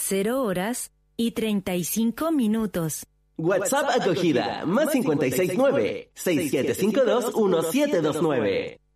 0 horas y 35 minutos. WhatsApp acogida, más 569-6752-1729.